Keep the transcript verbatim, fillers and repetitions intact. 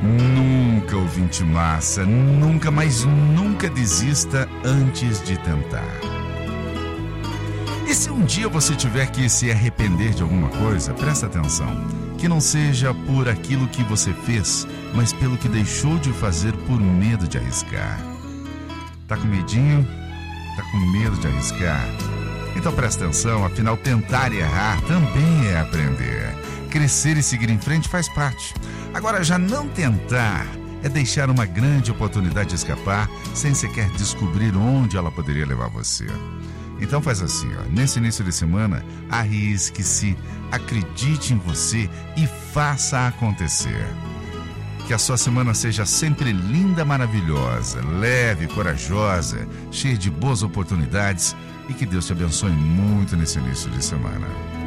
Nunca, ouvinte massa, nunca, mas nunca desista antes de tentar. E se um dia você tiver que se arrepender de alguma coisa, presta atenção, que não seja por aquilo que você fez, mas pelo que deixou de fazer por medo de arriscar. Tá com medinho? Tá com medo de arriscar? Então presta atenção, afinal tentar e errar também é aprender. Crescer e seguir em frente faz parte. Agora, já não tentar é deixar uma grande oportunidade escapar sem sequer descobrir onde ela poderia levar você. Então faz assim, ó, nesse início de semana, arrisque-se, acredite em você e faça acontecer. Que a sua semana seja sempre linda, maravilhosa, leve, corajosa, cheia de boas oportunidades e que Deus te abençoe muito nesse início de semana.